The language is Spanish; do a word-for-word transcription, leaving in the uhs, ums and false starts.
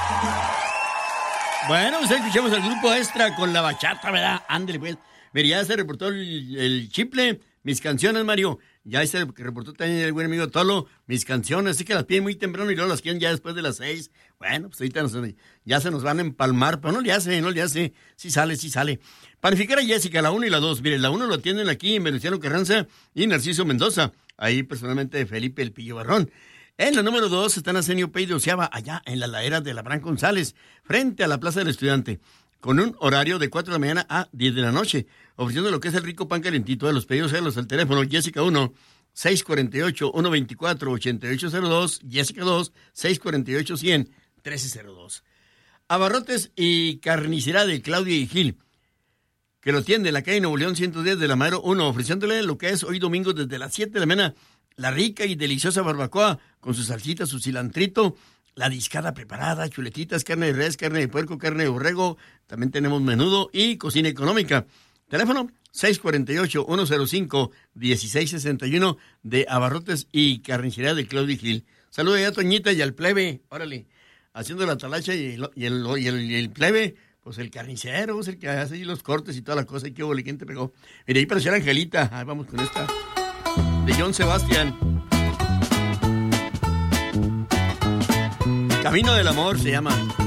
Bueno, pues escuchamos al grupo Extra con la bachata, ¿verdad? Ándale, pues. Mira, ya se reportó el, el Chiple, mis canciones, Mario. Ya se reportó también el buen amigo Tolo, mis canciones. Así que las piden muy temprano y luego las quieren ya después de las seis. Bueno, pues ahorita nos, ya se nos van a empalmar, pero no le hace, no le hace. Sí sale, sí sale. Panificar a Jessica, la uno y la dos. Mire, la uno lo atienden aquí en Venustiano Carranza y Narciso Mendoza. Ahí personalmente Felipe El Pillo Barrón. En la número dos están Arsenio Pey de Oceaba, allá en la ladera de Labrán González, frente a la Plaza del Estudiante, con un horario de cuatro de la mañana a diez de la noche, ofreciendo lo que es el rico pan calentito. De los pedidos, celos al teléfono Jessica uno, seis cuatro ocho, uno dos cuatro, ocho ocho cero dos, Jessica dos, seis cuatro ocho, cien, trece cero dos. Abarrotes y carnicería de Claudia y Gil, que lo tiende en la calle Nuevo León ciento diez de la Madero uno, ofreciéndole lo que es hoy domingo desde las siete de la mañana, la rica y deliciosa barbacoa con su salsita, su cilantrito, la discada preparada, chuletitas, carne de res, carne de puerco, carne de borrego, también tenemos menudo y cocina económica. Teléfono seis cuatro ocho, uno cero cinco, uno seis seis uno de Abarrotes y Carnicería de Claudia Gil. Saludos a Toñita y al plebe, órale, haciendo la talacha y el, y el, y el, y el plebe, pues el carnicero, es el que hace ahí los cortes y toda la cosa. Y qué ole, ¿quién te pegó? Mira, ahí pareció la Angelita. Ahí vamos con esta de John Sebastián. Camino del amor se llama.